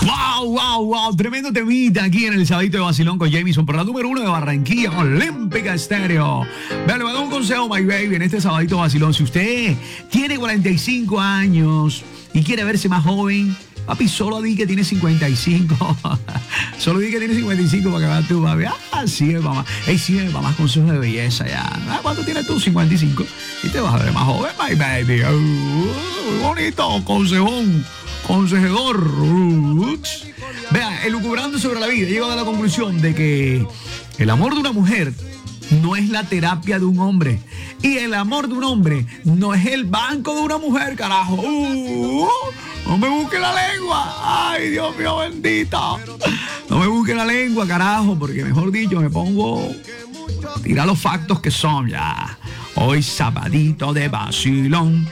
Wow, wow, wow, tremendo temita aquí en el Sabadito de Vacilón con Jamison por la número 1 de Barranquilla, Olímpica Estéreo. Vean, le voy a dar un consejo, my baby, en este Sabadito de Vacilón. Si usted tiene 45 años y quiere verse más joven, papi, solo di que tiene 55. Solo di que tiene 55 para que veas tú, papi. Ah, sí, mamá. Ey, sí, mamá, consejos de belleza ya. ¿Cuánto tienes tú? 55. Y te vas a ver más joven, my baby. Bonito, consejón. Consejador. Vea, elucubrando sobre la vida, llego a la conclusión de que el amor de una mujer no es la terapia de un hombre. Y el amor de un hombre no es el banco de una mujer, carajo. No me busque la lengua. Ay, Dios mío, bendito. No me busque la lengua, carajo, porque mejor dicho, me pongo a tirar los factos que son ya. Hoy Sabadito de Vacilón.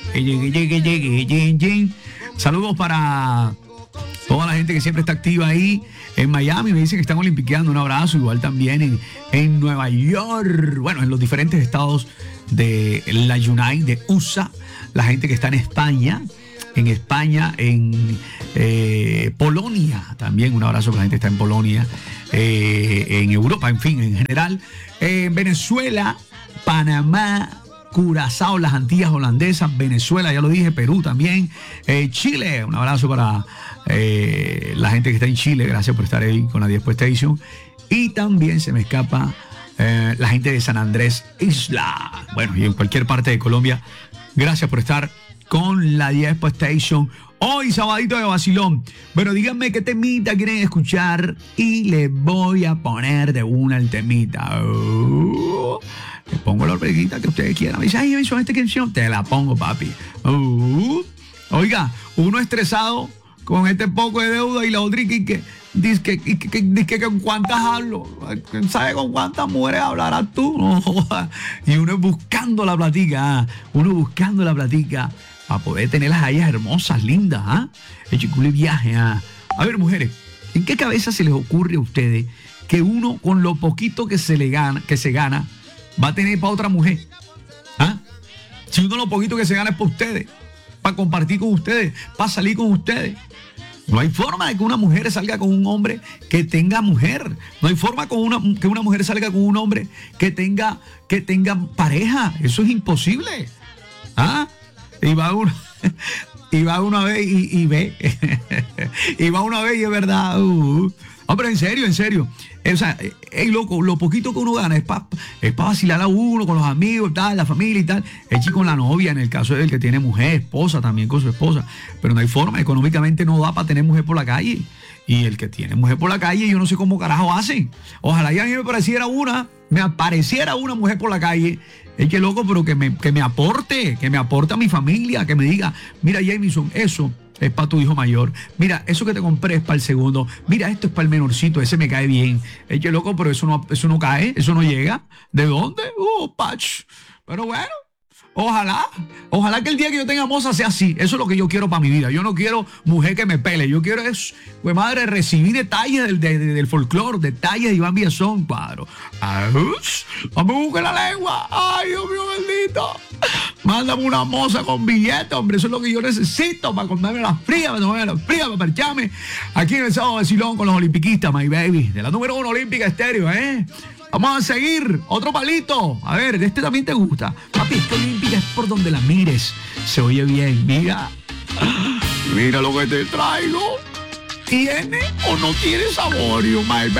Saludos para toda la gente que siempre está activa ahí en Miami. Me dicen que están olimpiqueando. Un abrazo. Igual también en Nueva York. Bueno, en los diferentes estados de la United, de USA. La gente que está en España, en Polonia. También un abrazo para la gente que está en Polonia. En Europa, en fin, en general. En Venezuela, Panamá, Curazao, las Antillas holandesas, Venezuela, ya lo dije, Perú también, Chile, un abrazo para la gente que está en Chile, gracias por estar ahí con la 10 Station, y también se me escapa la gente de San Andrés Isla, bueno, y en cualquier parte de Colombia, gracias por estar con la 10 Station. Hoy, Sabadito de Vacilón. Bueno, díganme qué temita quieren escuchar y les voy a poner de una el temita. Le pongo la orejita que ustedes quieran. Me dice, ay, Jason, esta canción, te la pongo, papi. Oiga, uno estresado con este poco de deuda y la otra que dice que con cuántas hablo. ¿Quién sabe con cuántas mujeres hablarás tú? No, y uno buscando la platica, para poder tenerlas ahí hermosas, lindas, el chicule viaje, A ver, mujeres, ¿en qué cabeza se les ocurre a ustedes que uno con lo poquito que se gana va a tener para otra mujer? Si uno lo poquito que se gana es para ustedes, para compartir con ustedes, para salir con ustedes. No hay forma de que una mujer salga con un hombre que tenga mujer. No hay forma que una mujer salga con un hombre que tenga pareja. Eso es imposible. Y va una vez y ve. Y va una vez y es verdad. Pero en serio. O sea, loco, lo poquito que uno gana es para vacilar a uno con los amigos, tal, la familia y tal. El chico con la novia, en el caso del que tiene mujer, esposa, también con su esposa. Pero no hay forma, económicamente no da para tener mujer por la calle. Y el que tiene mujer por la calle, yo no sé cómo carajo hacen. Ojalá ya a mí me apareciera una mujer por la calle. Es que loco, pero que me aporte a mi familia, que me diga, mira, Jamison, eso es para tu hijo mayor. Mira, eso que te compré es para el segundo. Mira, esto es para el menorcito, ese me cae bien. Es que loco, pero eso no cae, eso no llega. ¿De dónde? Pach. Pero bueno, ojalá que el día que yo tenga moza sea así. Eso es lo que yo quiero para mi vida. Yo no quiero mujer que me pele. Yo quiero pues madre, recibir detalles del folclore, detalles de Iván Villazón, cuadro. No me busque la lengua. Ay, Dios mío, bendito. Mándame una moza con billete, hombre. Eso es lo que yo necesito para comprarme las frías, para parcharme aquí en el Sábado de Vacilón con los olimpiquistas, my baby. De la número 1 Olímpica Estéreo, Vamos a seguir. Otro palito. A ver, este también te gusta. Papi, esta olímpica es por donde la mires. Se oye bien. Mira lo que te traigo. ¿Tiene o no tiene sabor, my baby?